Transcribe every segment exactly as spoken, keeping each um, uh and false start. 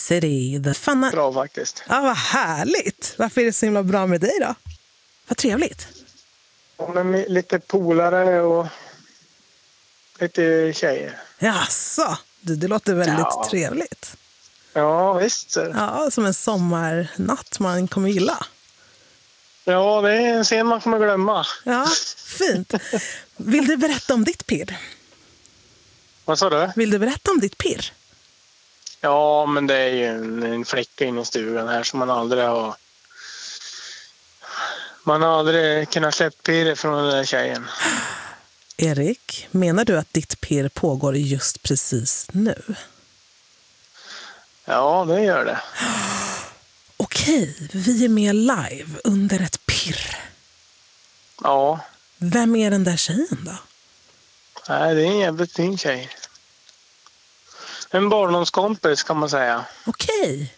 City. The fun... Bra faktiskt. Ja, vad härligt. Varför är det så himla bra med dig då? Vad trevligt. Ja, men lite polare och lite tjejer. Jaså, det, det låter väldigt Ja. trevligt. Ja, visst. Ja, som en sommarnatt man kommer gilla. Ja, det är en scen man kommer glömma. Ja, fint. Vill du berätta om ditt pirr? Vad sa du? Vill du berätta om ditt pirr? Ja, men det är ju en, en fläcka inne i stugan här som man aldrig har... Man har aldrig kunnat släppa pirret från den där tjejen. Erik, menar du att ditt pirr pågår just precis nu? Ja, det gör det. Okej, vi är med live under ett pirr. Ja. Vem är den där tjejen då? Nej, det är en jävligt fin tjej. En barndomskompis kan man säga. Okej.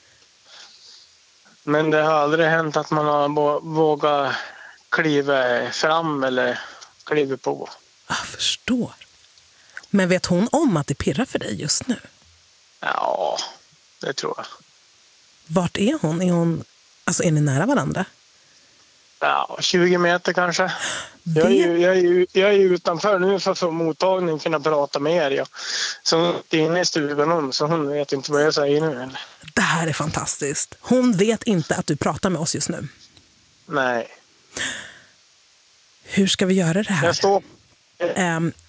Men det har aldrig hänt att man har vågat kliva fram eller kliva på. Jag förstår. Men vet hon om att det pirrar för dig just nu? Ja, det tror jag. Vart är hon? Är hon... Alltså, är ni nära varandra? Ja, tjugo meter kanske. Jag är ju, jag är ju, jag är ju utanför nu för att få mottagning kunna prata med er. Ja. Så hon är inne i stugan om, så hon vet inte vad jag säger nu. Eller? Det här är fantastiskt. Hon vet inte att du pratar med oss just nu. Nej. Hur ska vi göra det här? Jag står... Um,